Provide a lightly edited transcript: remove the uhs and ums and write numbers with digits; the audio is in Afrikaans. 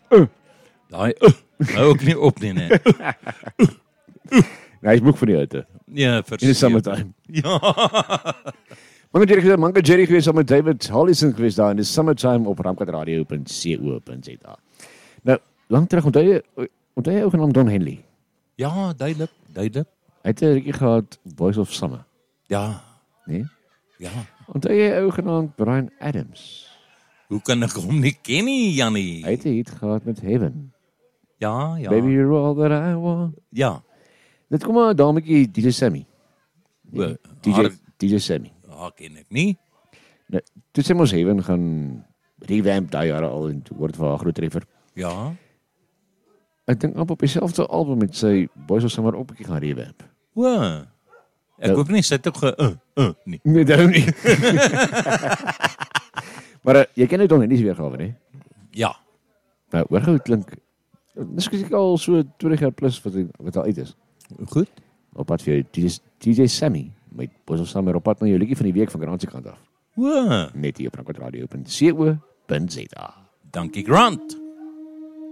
Daai hou ook nie op nie, nee. Nee, hy is moeg van die hitte. Ja, In the verseker. summertime. Ja. Manga Jerry gewees saam met David Hollison gewees daar in die summertime op ramkatradio.co.za. Nou, lang terug, onthou jy ou genaamd Don Henley? Ja, duidelik. Hy het 'n rukkie gehad, Voice of Summer, Ja, nee? ja. Onthou jy ou genaamd Bryan Adams? Hoe kan ek hom nie ken nie, Jannie? Hy het 'n hit gehad met Heaven. Ja. Baby, you're all that I want. Ja. Dit kom maar 'n dametjie, DJ Sammy. O, DJ Sammy. haar ken ek nie. Nou, toe sê ons Heaven gaan revamp daai jare al en toe word dit vir haar groot treffer. Ja. Ek dink op dieselfde album met sy Boys of Summer ook 'n bietjie gaan revamp. O. Ek hoop nie sy het ook nie. Nee, daarom nie. Maar jy ken dit dan nie weergawe nie. Ja. Nou, hoor gou klink. Dis skielik al so 20 jaar plus wat al uit is. Goed. Op pad vir DJ Sammy met Boys of Summer op pad na jou liedjie van die week van Grant se kant af. O. Net hier op ramkatradio.co.za. Dankie Grant.